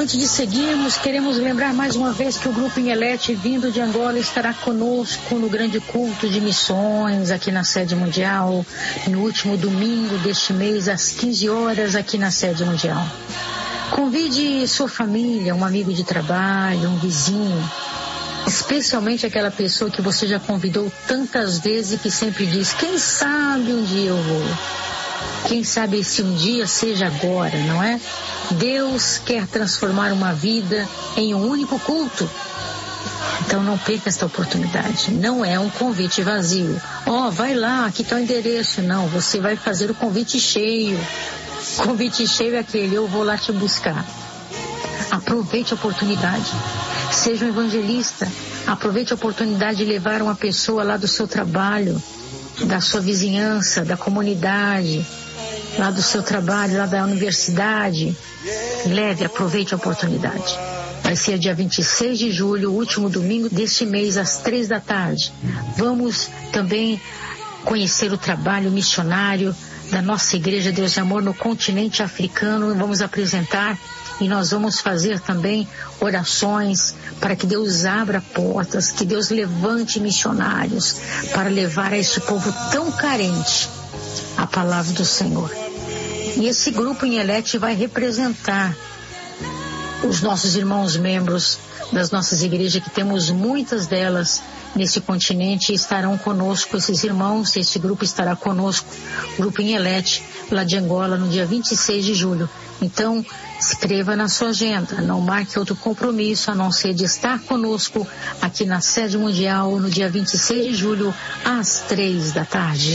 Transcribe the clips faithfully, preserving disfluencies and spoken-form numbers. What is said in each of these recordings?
Antes de seguirmos, queremos lembrar mais uma vez que o Grupo Inhelete, vindo de Angola, estará conosco no grande culto de missões aqui na sede mundial, no último domingo deste mês, às quinze horas, aqui na sede mundial. Convide sua família, um amigo de trabalho, um vizinho, especialmente aquela pessoa que você já convidou tantas vezes e que sempre diz: quem sabe um dia eu vou. Quem sabe se um dia seja agora, não é? Deus quer transformar uma vida em um único culto. Então não perca esta oportunidade. Não é um convite vazio. Ó, oh, vai lá, aqui está o endereço. Não, você vai fazer o convite cheio. Convite cheio é aquele: eu vou lá te buscar. Aproveite a oportunidade. Seja um evangelista. Aproveite a oportunidade de levar uma pessoa lá do seu trabalho, da sua vizinhança, da comunidade, lá do seu trabalho, lá da universidade. Leve, aproveite a oportunidade. Vai ser dia vinte e seis de julho, o último domingo deste mês, às três da tarde. Vamos também conhecer o trabalho missionário da nossa Igreja Deus de Amor no continente africano. Vamos apresentar e nós vamos fazer também orações para que Deus abra portas, que Deus levante missionários para levar a esse povo tão carente a palavra do Senhor. E esse grupo Inhelete vai representar os nossos irmãos membros das nossas igrejas, que temos muitas delas nesse continente, e estarão conosco, esses irmãos, esse grupo estará conosco, o Grupo Inhelete, lá de Angola, no dia vinte e seis de julho. Então, escreva na sua agenda, não marque outro compromisso a não ser de estar conosco aqui na sede mundial no dia vinte e seis de julho, às três da tarde.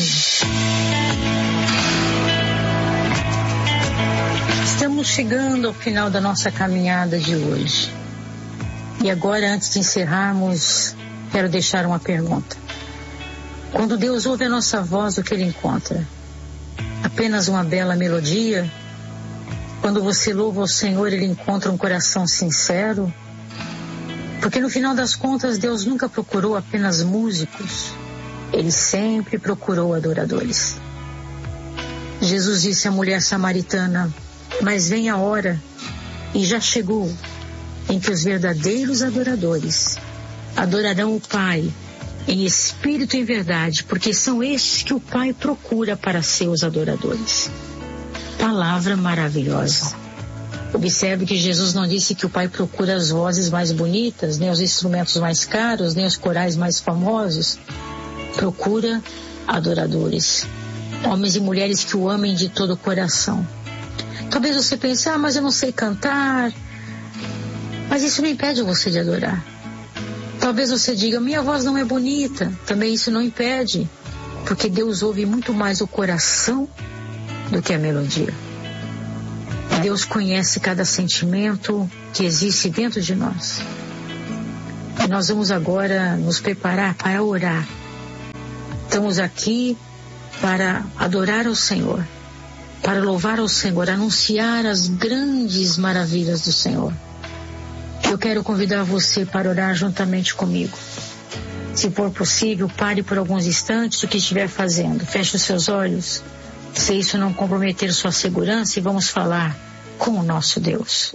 Estamos chegando ao final da nossa caminhada de hoje. E agora, antes de encerrarmos, quero deixar uma pergunta. Quando Deus ouve a nossa voz, o que Ele encontra? Apenas uma bela melodia? Quando você louva ao Senhor, Ele encontra um coração sincero? Porque no final das contas, Deus nunca procurou apenas músicos. Ele sempre procurou adoradores. Jesus disse à mulher samaritana: mas vem a hora, e já chegou, em que os verdadeiros adoradores adorarão o Pai em espírito e em verdade, porque são estes que o Pai procura para seus adoradores. Palavra maravilhosa. Observe que Jesus não disse que o Pai procura as vozes mais bonitas, nem os instrumentos mais caros, nem os corais mais famosos. Procura adoradores, homens e mulheres que o amem de todo o coração. Talvez você pense: ah, mas eu não sei cantar. Mas isso não impede você de adorar. Talvez você diga: minha voz não é bonita. Também isso não impede, porque Deus ouve muito mais o coração do que a melodia. Deus conhece cada sentimento que existe dentro de nós. E nós vamos agora nos preparar para orar. Estamos aqui para adorar ao Senhor, para louvar ao Senhor, anunciar as grandes maravilhas do Senhor. Eu quero convidar você para orar juntamente comigo. Se for possível, pare por alguns instantes o que estiver fazendo. Feche os seus olhos, se isso não comprometer sua segurança, e vamos falar com o nosso Deus.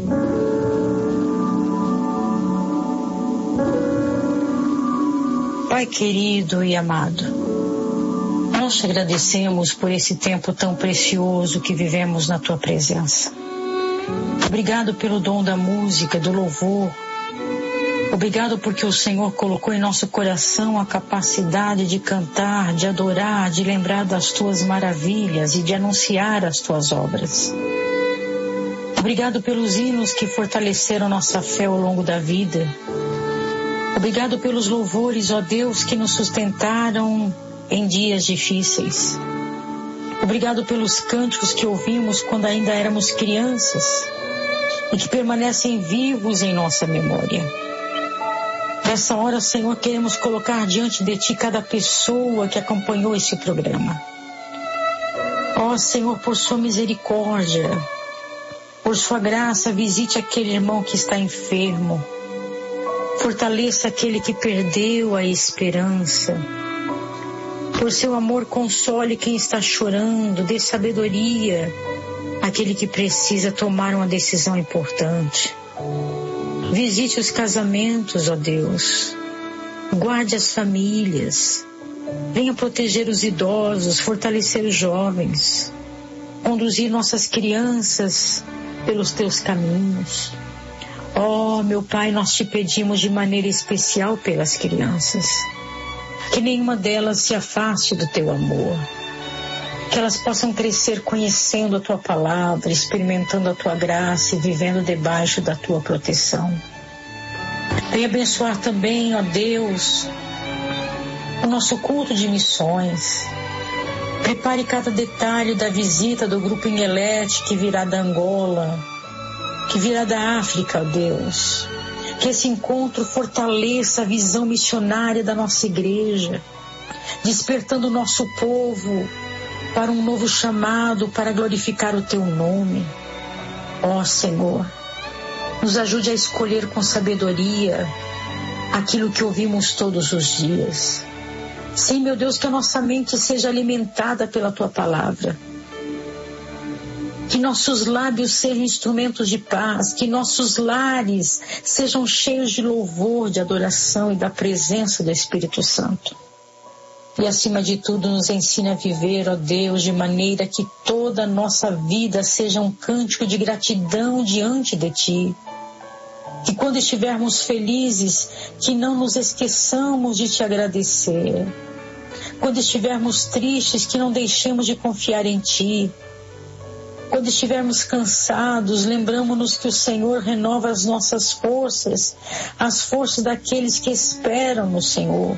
Pai querido e amado, nós te agradecemos por esse tempo tão precioso que vivemos na tua presença. Obrigado pelo dom da música, do louvor. Obrigado porque o Senhor colocou em nosso coração a capacidade de cantar, de adorar, de lembrar das tuas maravilhas e de anunciar as tuas obras. Obrigado pelos hinos que fortaleceram nossa fé ao longo da vida. Obrigado pelos louvores, ó Deus, que nos sustentaram em dias difíceis. Obrigado pelos cânticos que ouvimos quando ainda éramos crianças e que permanecem vivos em nossa memória. Nessa hora, Senhor, queremos colocar diante de Ti cada pessoa que acompanhou esse programa. Ó Senhor, por Sua misericórdia, por Sua graça, visite aquele irmão que está enfermo. Fortaleça aquele que perdeu a esperança. Por Seu amor, console quem está chorando, dê sabedoria àquele que precisa tomar uma decisão importante. Visite os casamentos, ó Deus. Guarde as famílias. Venha proteger os idosos, fortalecer os jovens. Conduzir nossas crianças pelos teus caminhos. Ó, meu Pai, nós te pedimos de maneira especial pelas crianças. Que nenhuma delas se afaste do teu amor. Que elas possam crescer conhecendo a tua palavra, experimentando a tua graça e vivendo debaixo da tua proteção. Venha abençoar também, ó Deus, o nosso culto de missões. Prepare cada detalhe da visita do grupo Inhelete que virá da Angola, que virá da África, ó Deus. Que esse encontro fortaleça a visão missionária da nossa igreja, despertando o nosso povo para um novo chamado, para glorificar o teu nome. Ó Senhor, nos ajude a escolher com sabedoria aquilo que ouvimos todos os dias. Sim, meu Deus, que a nossa mente seja alimentada pela tua palavra. Que nossos lábios sejam instrumentos de paz, que nossos lares sejam cheios de louvor, de adoração e da presença do Espírito Santo. E acima de tudo nos ensina a viver, ó Deus, de maneira que toda a nossa vida seja um cântico de gratidão diante de Ti. Que quando estivermos felizes, que não nos esqueçamos de Te agradecer. Quando estivermos tristes, que não deixemos de confiar em Ti. Quando estivermos cansados, lembramos-nos que o Senhor renova as nossas forças, as forças daqueles que esperam no Senhor.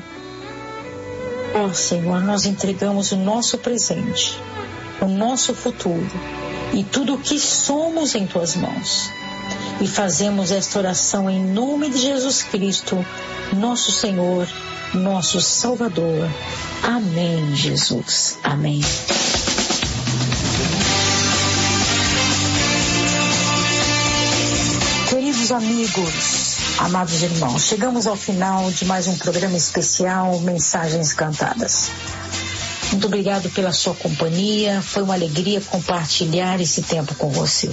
Ó oh, Senhor, nós entregamos o nosso presente, o nosso futuro e tudo o que somos em Tuas mãos. E fazemos esta oração em nome de Jesus Cristo, nosso Senhor, nosso Salvador. Amém, Jesus. Amém. Queridos amigos, amados irmãos, chegamos ao final de mais um programa especial Mensagens Cantadas. Muito obrigado pela sua companhia, foi uma alegria compartilhar esse tempo com você.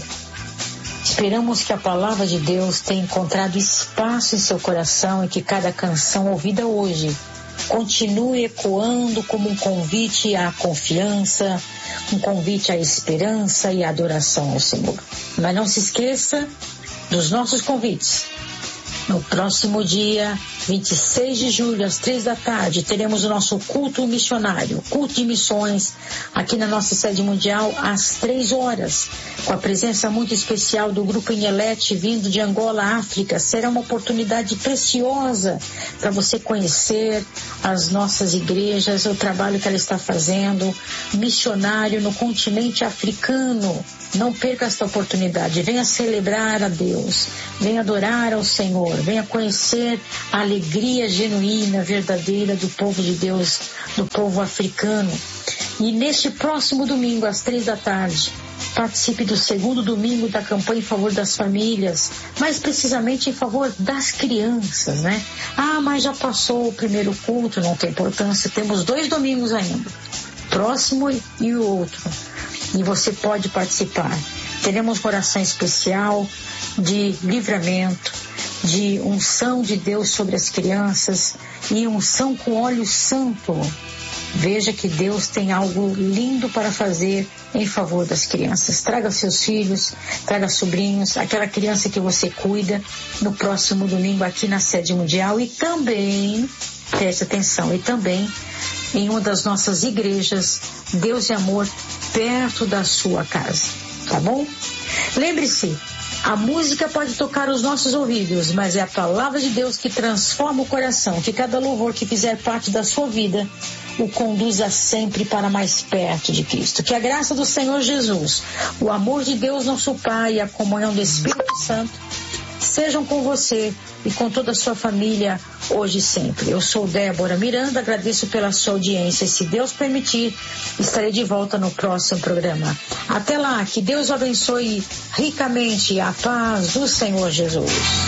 Esperamos que a palavra de Deus tenha encontrado espaço em seu coração e que cada canção ouvida hoje continue ecoando como um convite à confiança, um convite à esperança e à adoração ao Senhor. Mas não se esqueça dos nossos convites. No próximo dia vinte e seis de julho, às três da tarde, teremos o nosso culto missionário, culto de missões, aqui na nossa sede mundial, às três horas, com a presença muito especial do Grupo Inhelete, vindo de Angola, África. Será uma oportunidade preciosa para você conhecer as nossas igrejas, o trabalho que ela está fazendo, missionário no continente africano. Não perca esta oportunidade, venha celebrar a Deus, venha adorar ao Senhor, venha conhecer a alegria genuína, verdadeira do povo de Deus, do povo africano. E neste próximo domingo, às três da tarde, participe do segundo domingo da campanha em favor das famílias, mais precisamente em favor das crianças, né? Ah, mas já passou o primeiro culto, não tem importância, temos dois domingos ainda, próximo e o outro. E você pode participar. Teremos uma oração especial de livramento, de unção de Deus sobre as crianças e unção com óleo santo. Veja que Deus tem algo lindo para fazer em favor das crianças. Traga seus filhos, traga sobrinhos, aquela criança que você cuida no próximo domingo aqui na sede mundial e também, preste atenção, e também em uma das nossas igrejas, Deus e Amor, perto da sua casa, tá bom? Lembre-se, a música pode tocar os nossos ouvidos, mas é a palavra de Deus que transforma o coração, que cada louvor que fizer parte da sua vida o conduza sempre para mais perto de Cristo. Que a graça do Senhor Jesus, o amor de Deus nosso Pai e a comunhão do Espírito Santo sejam com você e com toda a sua família hoje e sempre. Eu sou Débora Miranda, agradeço pela sua audiência. Se Deus permitir, estarei de volta no próximo programa. Até lá, que Deus o abençoe ricamente. A paz do Senhor Jesus.